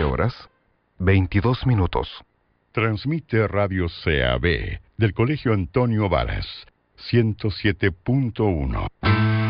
12:22. Transmite Radio CAB del Colegio Antonio Varas, 107.1.